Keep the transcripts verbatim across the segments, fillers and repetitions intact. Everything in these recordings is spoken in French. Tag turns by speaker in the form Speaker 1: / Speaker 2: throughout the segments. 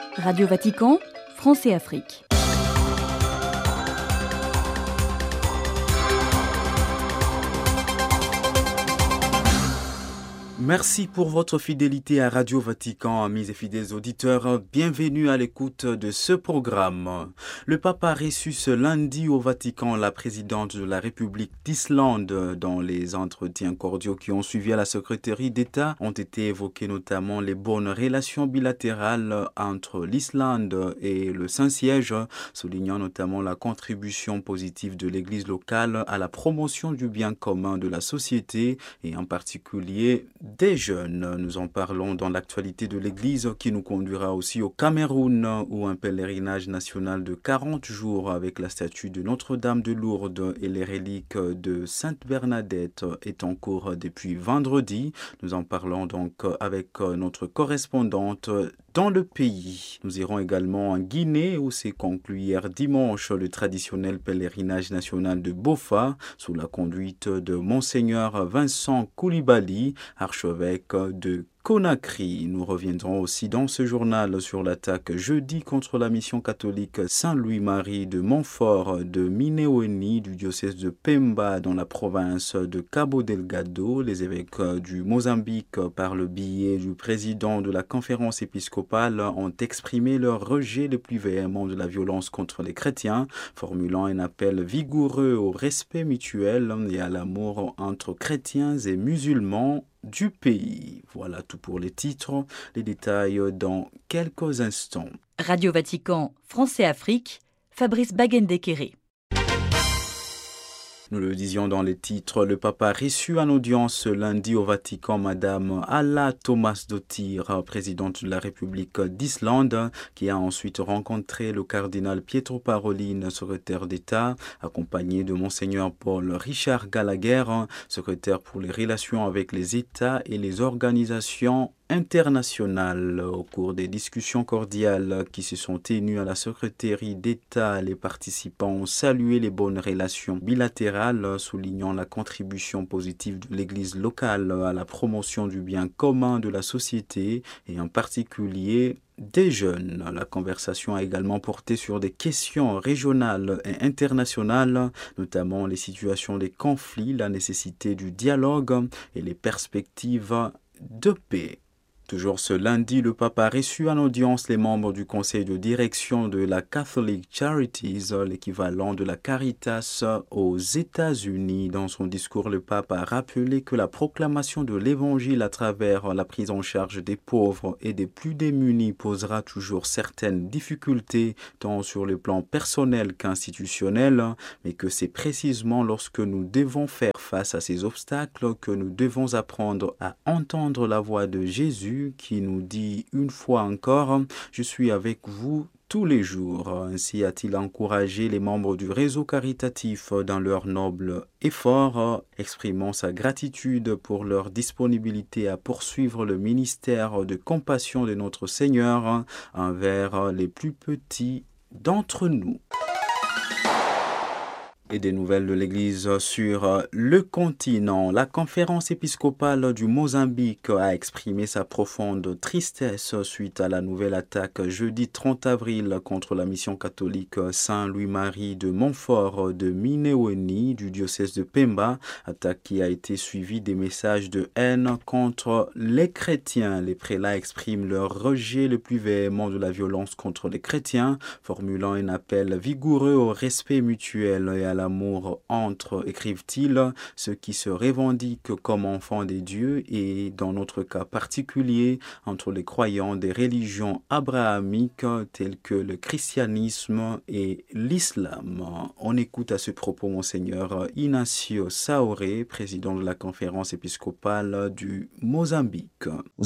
Speaker 1: Radio Vatican, France et Afrique.
Speaker 2: Merci pour votre fidélité à Radio Vatican, amis et fidèles auditeurs. Bienvenue à l'écoute de ce programme. Le pape a reçu ce lundi au Vatican la présidente de la République d'Islande. Dans les entretiens cordiaux qui ont suivi à la secrétaire d'État, ont été évoquées notamment les bonnes relations bilatérales entre l'Islande et le Saint-Siège, soulignant notamment la contribution positive de l'Église locale à la promotion du bien commun de la société et en particulier des jeunes. Nous en parlons dans l'actualité de l'Église qui nous conduira aussi au Cameroun où un pèlerinage national de quarante jours avec la statue de Notre-Dame de Lourdes et les reliques de Sainte Bernadette est en cours depuis vendredi. Nous en parlons donc avec notre correspondante dans le pays. Nous irons également en Guinée où s'est conclu hier dimanche le traditionnel pèlerinage national de Bofa sous la conduite de Monseigneur Vincent Koulibaly, archevêque de Conakry. Nous reviendrons aussi dans ce journal sur l'attaque jeudi contre la mission catholique Saint-Louis-Marie de Montfort de Minewoni du diocèse de Pemba dans la province de Cabo Delgado. Les évêques du Mozambique, par le biais du président de la conférence épiscopale, ont exprimé leur rejet le plus véhément de la violence contre les chrétiens, formulant un appel vigoureux au respect mutuel et à l'amour entre chrétiens et musulmans du pays. Voilà tout pour les titres, les détails dans quelques instants.
Speaker 1: Radio Vatican, France et Afrique, Fabrice Baguendekere.
Speaker 2: Nous le disions dans les titres, le pape a reçu en audience ce lundi au Vatican Madame Alla Thomasdottir, présidente de la République d'Islande, qui a ensuite rencontré le cardinal Pietro Parolin, secrétaire d'État, accompagné de Monseigneur Paul Richard Gallagher, secrétaire pour les relations avec les États et les organisations internationales. Au cours des discussions cordiales qui se sont tenues à la secrétaire d'État, les participants ont salué les bonnes relations bilatérales, soulignant la contribution positive de l'Église locale à la promotion du bien commun de la société et en particulier des jeunes. La conversation a également porté sur des questions régionales et internationales, notamment les situations des conflits, la nécessité du dialogue et les perspectives de paix. Toujours ce lundi, le pape a reçu en audience les membres du conseil de direction de la Catholic Charities, l'équivalent de la Caritas aux États-Unis. Dans son discours, le pape a rappelé que la proclamation de l'Évangile à travers la prise en charge des pauvres et des plus démunis posera toujours certaines difficultés, tant sur le plan personnel qu'institutionnel, mais que c'est précisément lorsque nous devons faire face à ces obstacles que nous devons apprendre à entendre la voix de Jésus, qui nous dit une fois encore « Je suis avec vous tous les jours ». Ainsi a-t-il encouragé les membres du réseau caritatif dans leur noble effort, exprimant sa gratitude pour leur disponibilité à poursuivre le ministère de compassion de notre Seigneur envers les plus petits d'entre nous. Et des nouvelles de l'Église sur le continent. La conférence épiscopale du Mozambique a exprimé sa profonde tristesse suite à la nouvelle attaque jeudi trente avril contre la mission catholique Saint-Louis-Marie de Montfort de Minewoni du diocèse de Pemba, attaque qui a été suivie des messages de haine contre les chrétiens. Les prélats expriment leur rejet le plus véhément de la violence contre les chrétiens, formulant un appel vigoureux au respect mutuel et à l'amour entre, écrivent-ils, ceux qui se revendiquent comme enfants des dieux et, dans notre cas particulier, entre les croyants des religions abrahamiques telles que le christianisme et l'islam. On écoute à ce propos Monseigneur Inácio Sauré, président de la conférence épiscopale du Mozambique.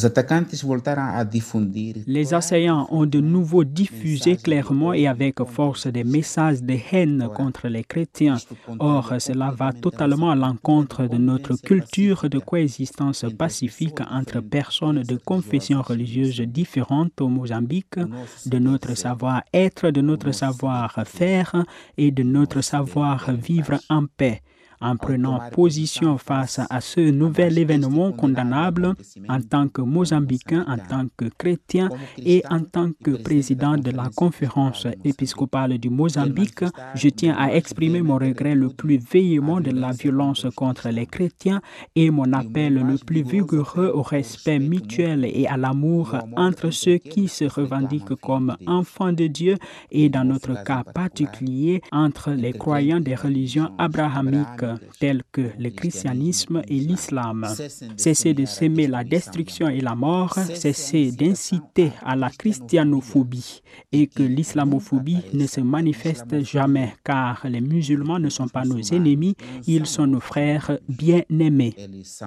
Speaker 3: Les assaillants ont de nouveau diffusé clairement et avec force des messages de haine contre les chrétiens. Or, cela va totalement à l'encontre de notre culture de coexistence pacifique entre personnes de confessions religieuses différentes au Mozambique, de notre savoir-être, de notre savoir-faire et de notre savoir-vivre en paix. En prenant position face à ce nouvel événement condamnable, en tant que Mozambicain, en tant que chrétien et en tant que président de la conférence épiscopale du Mozambique, je tiens à exprimer mon regret le plus véhément de la violence contre les chrétiens et mon appel le plus vigoureux au respect mutuel et à l'amour entre ceux qui se revendiquent comme enfants de Dieu et dans notre cas particulier entre les croyants des religions abrahamiques telles que le christianisme et l'islam. Cessez de s'aimer la destruction et la mort, cessez d'inciter à la christianophobie et que l'islamophobie ne se manifeste jamais car les musulmans ne sont pas nos ennemis, ils sont nos frères bien-aimés.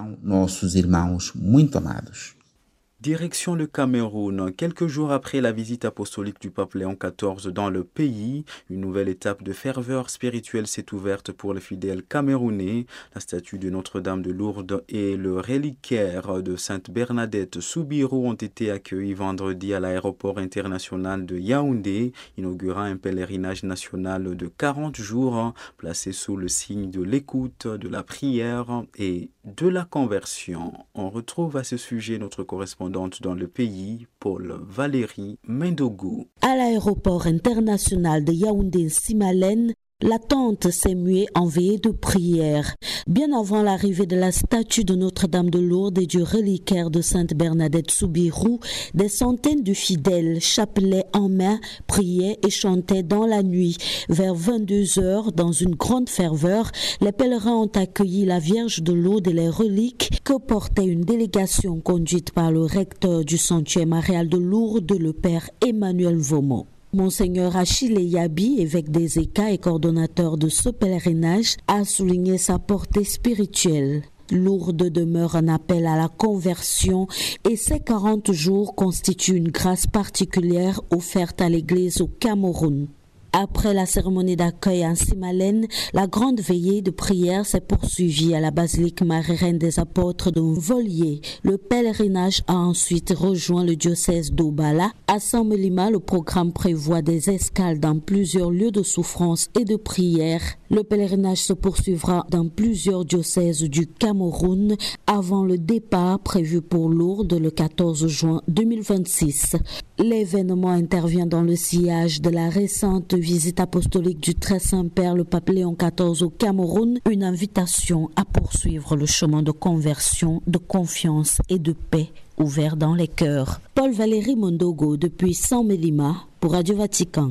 Speaker 2: Direction le Cameroun. Quelques jours après la visite apostolique du pape Léon quatorze dans le pays, une nouvelle étape de ferveur spirituelle s'est ouverte pour les fidèles camerounais. La statue de Notre-Dame de Lourdes et le reliquaire de Sainte Bernadette Soubirous ont été accueillis vendredi à l'aéroport international de Yaoundé, inaugurant un pèlerinage national de quarante jours, placé sous le signe de l'écoute, de la prière et de la conversion. On retrouve à ce sujet notre correspondant dans le pays, Paul Valérie Mendogo.
Speaker 4: À l'aéroport international de Yaoundé-Simalène, l'attente s'est muée en veillée de prière. Bien avant l'arrivée de la statue de Notre-Dame de Lourdes et du reliquaire de Sainte Bernadette Soubirous, des centaines de fidèles, chapelets en main, priaient et chantaient dans la nuit. Vers vingt-deux heures, dans une grande ferveur, les pèlerins ont accueilli la Vierge de Lourdes et les reliques que portait une délégation conduite par le recteur du sanctuaire marial de Lourdes, le père Emmanuel Vomo. Monseigneur Achille Yabi, évêque des Écas et coordonnateur de ce pèlerinage, a souligné sa portée spirituelle. Lourdes demeure un appel à la conversion et ces quarante jours constituent une grâce particulière offerte à l'Église au Cameroun. Après la cérémonie d'accueil en Simalène, la grande veillée de prière s'est poursuivie à la basilique Marie-Reine des Apôtres de Volier. Le pèlerinage a ensuite rejoint le diocèse d'Obala. À Saint-Melima, le programme prévoit des escales dans plusieurs lieux de souffrance et de prière. Le pèlerinage se poursuivra dans plusieurs diocèses du Cameroun avant le départ prévu pour Lourdes le quatorze juin deux mille vingt-six. L'événement intervient dans le sillage de la récente visite apostolique du Très Saint-Père le pape Léon quatorze au Cameroun, une invitation à poursuivre le chemin de conversion, de confiance et de paix ouvert dans les cœurs. Paul Valérie Mondogo depuis Saint-Melima pour Radio Vatican.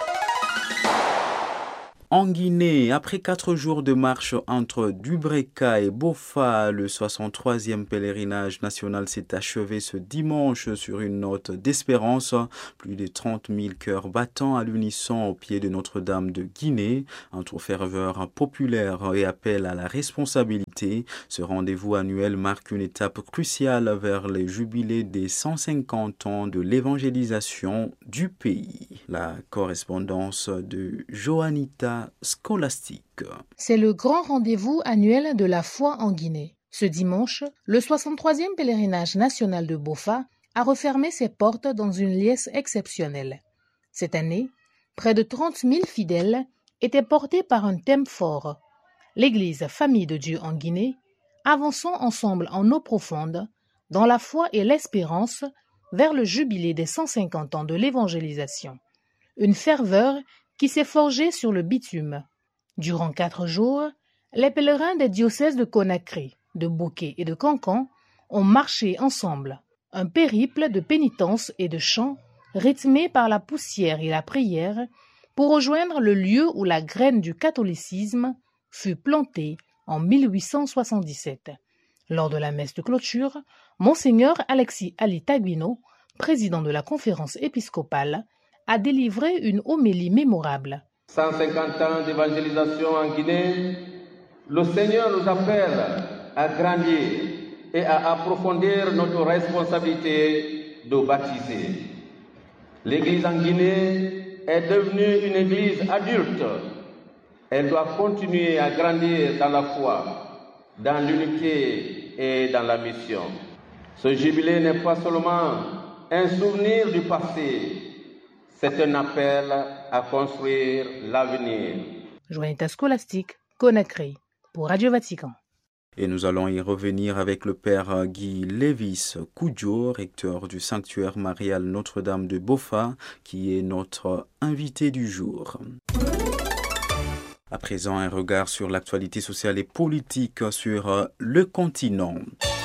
Speaker 2: En Guinée, après quatre jours de marche entre Dubreka et Bofa, le soixante-troisième pèlerinage national s'est achevé ce dimanche sur une note d'espérance. Plus de trente mille cœurs battant à l'unisson au pied de Notre-Dame de Guinée. Entre ferveur populaire et appel à la responsabilité, ce rendez-vous annuel marque une étape cruciale vers les jubilés des cent cinquante ans de l'évangélisation du pays. La correspondance de Joanita Scolastique.
Speaker 5: C'est le grand rendez-vous annuel de la foi en Guinée. Ce dimanche, le soixante-troisième pèlerinage national de Bofa a refermé ses portes dans une liesse exceptionnelle. Cette année, près de trente mille fidèles étaient portés par un thème fort. L'Église Famille de Dieu en Guinée, avançons ensemble en eau profonde, dans la foi et l'espérance, vers le jubilé des cent cinquante ans de l'évangélisation. Une ferveur qui s'est forgée sur le bitume. Durant quatre jours, les pèlerins des diocèses de Conakry, de Bouké et de Cancan ont marché ensemble. Un périple de pénitence et de chant rythmé par la poussière et la prière pour rejoindre le lieu où la graine du catholicisme fut plantée en mille huit cent soixante-dix-sept. Lors de la messe de clôture, Monseigneur Alexis Ali Taguino, président de la conférence épiscopale, a délivré une homélie mémorable.
Speaker 6: cent cinquante ans d'évangélisation en Guinée, le Seigneur nous appelle à grandir et à approfondir notre responsabilité de baptiser. L'Église en Guinée est devenue une Église adulte. Elle doit continuer à grandir dans la foi, dans l'unité et dans la mission. Ce jubilé n'est pas seulement un souvenir du passé, c'est un appel à construire l'avenir.
Speaker 5: Joanita Scolastique, Conakry. pour Radio Vatican.
Speaker 2: Et nous allons y revenir avec le père Guy Lévis Koudjo, recteur du sanctuaire marial Notre-Dame de Bofa, qui est notre invité du jour. À présent, un regard sur l'actualité sociale et politique sur le continent.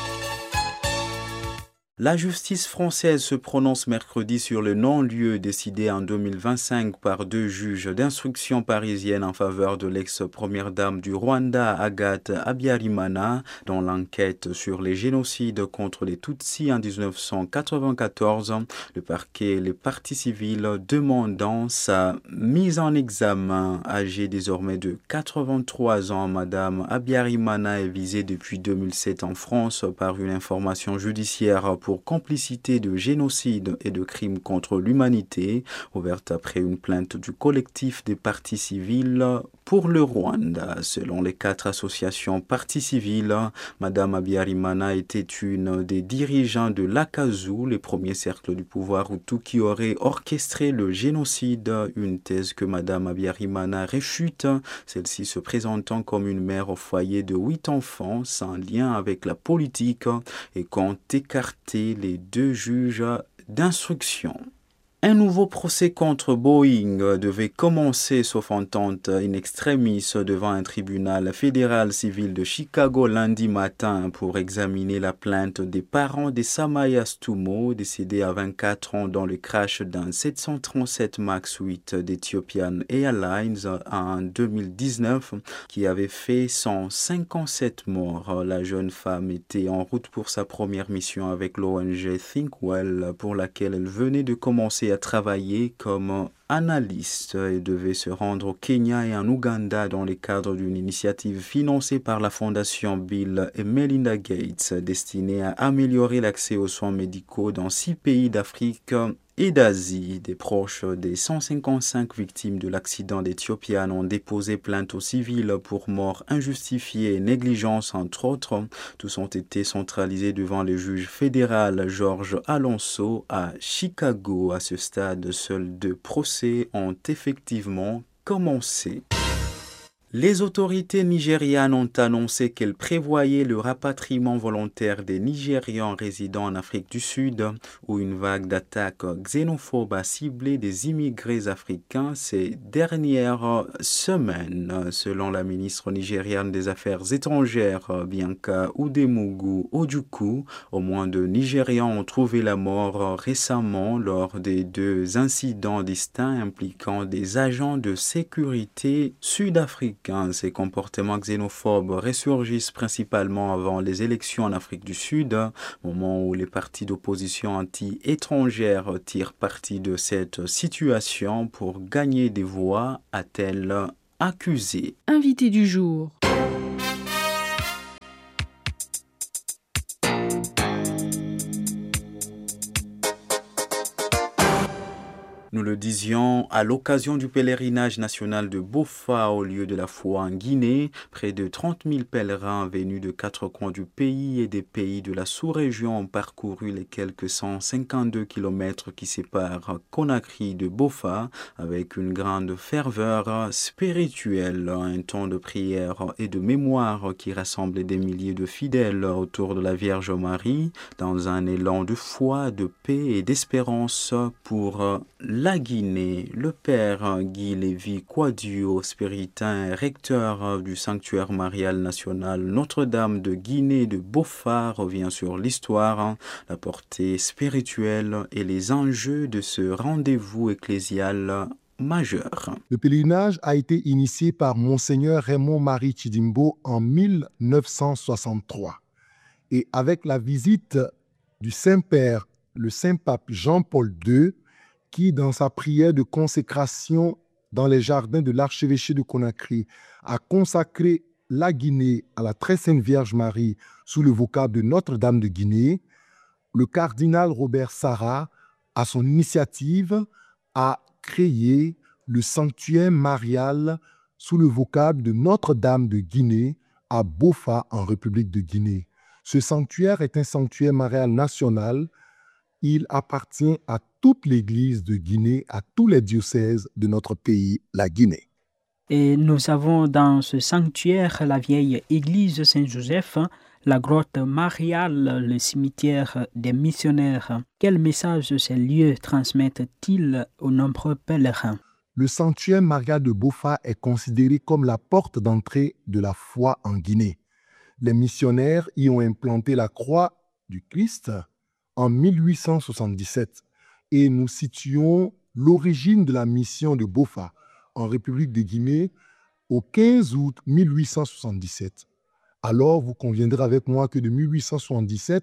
Speaker 2: La justice française se prononce mercredi sur le non-lieu décidé en deux mille vingt-cinq par deux juges d'instruction parisienne en faveur de l'ex-première dame du Rwanda, Agathe Habyarimana, dont l'enquête sur les génocides contre les Tutsis en dix-neuf cent quatre-vingt-quatorze. Le parquet et les parties civiles demandant sa mise en examen. Âgée désormais de quatre-vingt-trois ans, Madame Habyarimana est visée depuis deux mille sept en France par une information judiciaire pour pour complicité de génocide et de crimes contre l'humanité, ouverte après une plainte du collectif des parties civiles pour le Rwanda. Selon les quatre associations parties civiles, Madame Habyarimana était une des dirigeants de l'Akazu, les premiers cercles du pouvoir hutu qui auraient orchestré le génocide, une thèse que Madame Habyarimana réfute, celle-ci se présentant comme une mère au foyer de huit enfants sans lien avec la politique et compte écarter les deux juges d'instruction. Un nouveau procès contre Boeing devait commencer, sauf entente in extremis, devant un tribunal fédéral civil de Chicago lundi matin pour examiner la plainte des parents de Samaya Stumo, décédé à vingt-quatre ans dans le crash d'un sept cent trente-sept max huit d'Ethiopian Airlines en deux mille dix-neuf, qui avait fait cent cinquante-sept morts. La jeune femme était en route pour sa première mission avec l'O N G Thinkwell, pour laquelle elle venait de commencer à travailler comme analyste et devait se rendre au Kenya et en Ouganda dans le cadre d'une initiative financée par la fondation Bill et Melinda Gates destinée à améliorer l'accès aux soins médicaux dans six pays d'Afrique et d'Asie. Des proches des cent cinquante-cinq victimes de l'accident d'Ethiopian ont déposé plainte aux civils pour mort injustifiée et négligence, entre autres. Tous ont été centralisés devant le juge fédéral George Alonso à Chicago. À ce stade, seuls deux procès ont effectivement commencé. Les autorités nigérianes ont annoncé qu'elles prévoyaient le rapatriement volontaire des Nigérians résidant en Afrique du Sud, où une vague d'attaques xénophobes a ciblé des immigrés africains ces dernières semaines. Selon la ministre nigériane des Affaires étrangères, Bianca Udemugu Ojukwu, au moins deux Nigérians ont trouvé la mort récemment lors des deux incidents distincts impliquant des agents de sécurité sud-africains. Ces comportements xénophobes ressurgissent principalement avant les élections en Afrique du Sud, moment où les partis d'opposition anti-étrangères tirent parti de cette situation pour gagner des voix, a-t-elle accusé.
Speaker 1: Invité du jour.
Speaker 2: Nous le disions, à l'occasion du pèlerinage national de Bofa au lieu de la foi en Guinée, près de trente mille pèlerins venus de quatre coins du pays et des pays de la sous-région ont parcouru les quelques cent cinquante-deux kilomètres qui séparent Conakry de Bofa avec une grande ferveur spirituelle, un temps de prière et de mémoire qui rassemble des milliers de fidèles autour de la Vierge Marie dans un élan de foi, de paix et d'espérance pour la Guinée. Le père Guy Lévis Koudjo, spiritain et recteur du sanctuaire marial national Notre-Dame de Guinée de Bofa, revient sur l'histoire, la portée spirituelle et les enjeux de ce rendez-vous ecclésial majeur.
Speaker 7: Le pèlerinage a été initié par Monseigneur Raymond-Marie Chidimbo en mille neuf cent soixante-trois. Et avec la visite du Saint-Père, le Saint-Pape Jean-Paul deux, qui, dans sa prière de consécration dans les jardins de l'archevêché de Conakry, a consacré la Guinée à la très sainte Vierge Marie sous le vocable de Notre-Dame de Guinée, le cardinal Robert Sarah, à son initiative, a créé le sanctuaire marial sous le vocable de Notre-Dame de Guinée à Bofa, en République de Guinée. Ce sanctuaire est un sanctuaire marial national. Il appartient à toute l'Église de Guinée, à tous les diocèses de notre pays, la Guinée.
Speaker 3: Et nous avons dans ce sanctuaire la vieille église Saint-Joseph, la grotte mariale, le cimetière des missionnaires. Quel message ces lieux transmettent-ils aux nombreux pèlerins?
Speaker 7: Le sanctuaire marial de Bofa est considéré comme la porte d'entrée de la foi en Guinée. Les missionnaires y ont implanté la croix du Christ en mille huit cent soixante-dix-sept et nous situons l'origine de la mission de Bofa en République de Guinée au quinze août mille huit cent soixante-dix-sept. Alors, vous conviendrez avec moi que de mille huit cent soixante-dix-sept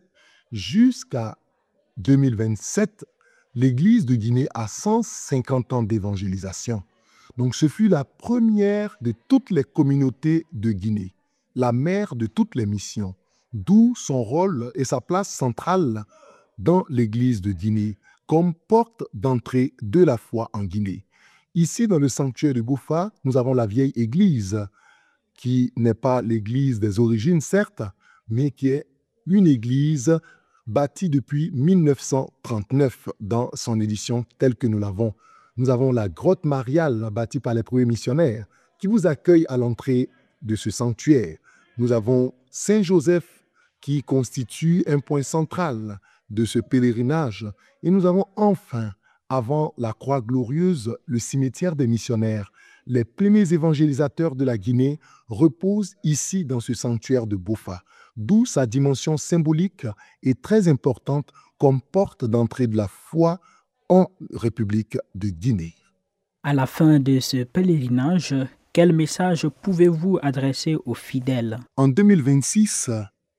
Speaker 7: jusqu'à deux mille vingt-sept, l'Église de Guinée a cent cinquante ans d'évangélisation. Donc, ce fut la première de toutes les communautés de Guinée, la mère de toutes les missions, d'où son rôle et sa place centrale dans l'Église de Guinée comme porte d'entrée de la foi en Guinée. Ici, dans le sanctuaire de Bofa, nous avons la vieille Église, qui n'est pas l'église des origines, certes, mais qui est une église bâtie depuis mille neuf cent trente-neuf dans son édition telle que nous l'avons. Nous avons la grotte mariale bâtie par les premiers missionnaires qui vous accueille à l'entrée de ce sanctuaire. Nous avons Saint-Joseph qui constitue un point central de ce pèlerinage. Et nous avons enfin, avant la croix glorieuse, le cimetière des missionnaires. Les premiers évangélisateurs de la Guinée reposent ici dans ce sanctuaire de Bofa, d'où sa dimension symbolique est très importante comme porte d'entrée de la foi en République de Guinée.
Speaker 3: À la fin de ce pèlerinage, quel message pouvez-vous adresser aux fidèles?
Speaker 7: En deux mille vingt-six,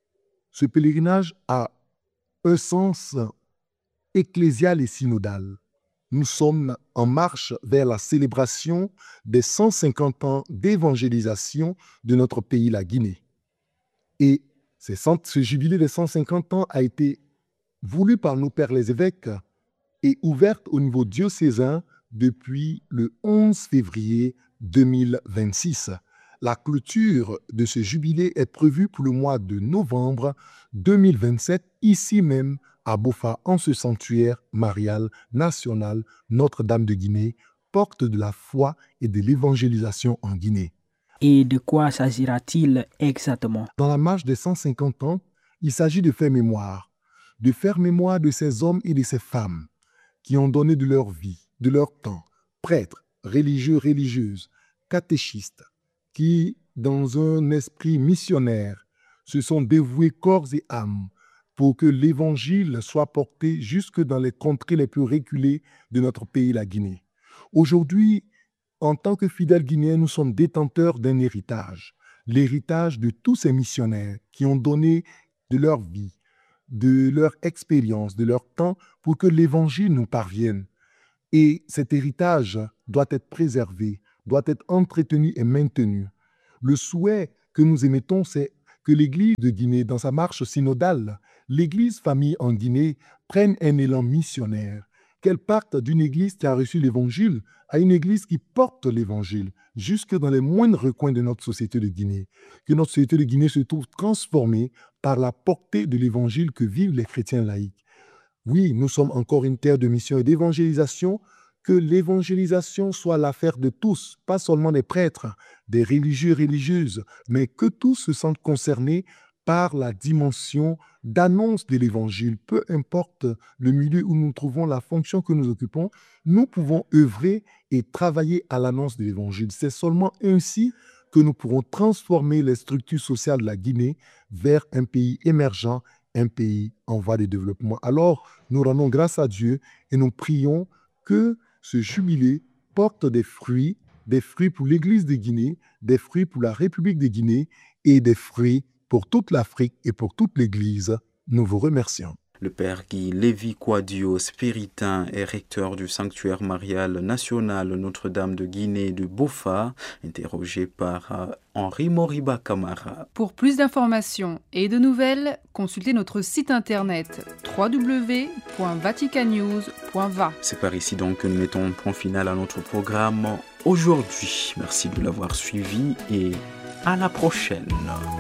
Speaker 7: ce pèlerinage a un sens ecclésial et synodal. Nous sommes en marche vers la célébration des cent cinquante ans d'évangélisation de notre pays, la Guinée. Et ce jubilé des cent cinquante ans a été voulu par nos pères les évêques et ouvert au niveau diocésain depuis le onze février deux mille vingt-six. La clôture de ce jubilé est prévue pour le mois de novembre deux mille vingt-sept, ici même à Bofa, en ce sanctuaire marial national Notre-Dame de Guinée, porte de la foi et de l'évangélisation en Guinée.
Speaker 3: Et de quoi s'agira-t-il exactement?
Speaker 7: Dans la marche des cent cinquante ans, il s'agit de faire mémoire, de faire mémoire de ces hommes et de ces femmes qui ont donné de leur vie, de leur temps, prêtres, religieux, religieuses, catéchistes, qui, dans un esprit missionnaire, se sont dévoués corps et âme pour que l'Évangile soit porté jusque dans les contrées les plus reculées de notre pays, la Guinée. Aujourd'hui, en tant que fidèles Guinéens, nous sommes détenteurs d'un héritage, l'héritage de tous ces missionnaires qui ont donné de leur vie, de leur expérience, de leur temps pour que l'Évangile nous parvienne. Et cet héritage doit être préservé, doit être entretenu et maintenu. Le souhait que nous émettons, c'est que l'Église de Guinée, dans sa marche synodale, l'Église famille en Guinée prenne un élan missionnaire, qu'elle parte d'une Église qui a reçu l'Évangile à une Église qui porte l'Évangile jusque dans les moindres recoins de notre société de Guinée, que notre société de Guinée se trouve transformée par la portée de l'Évangile que vivent les chrétiens laïcs. Oui, nous sommes encore une terre de mission et d'évangélisation, que l'évangélisation soit l'affaire de tous, pas seulement des prêtres, des religieux et religieuses, mais que tous se sentent concernés par la dimension d'annonce de l'Évangile. Peu importe le milieu où nous nous trouvons, la fonction que nous occupons, nous pouvons œuvrer et travailler à l'annonce de l'Évangile. C'est seulement ainsi que nous pourrons transformer les structures sociales de la Guinée vers un pays émergent, un pays en voie de développement. Alors, nous rendons grâce à Dieu et nous prions que ce jubilé porte des fruits, des fruits pour l'Église de Guinée, des fruits pour la République de Guinée et des fruits pour toute l'Afrique et pour toute l'Église. Nous vous remercions.
Speaker 2: Le père Guy Lévy-Quadio, spiritain et recteur du sanctuaire marial national Notre-Dame de Guinée de Bofa, interrogé par uh, Henri Moriba Camara.
Speaker 8: Pour plus d'informations et de nouvelles, consultez notre site internet w w w point vatican news point v a.
Speaker 2: C'est par ici donc que nous mettons un point final à notre programme aujourd'hui. Merci de l'avoir suivi et à la prochaine.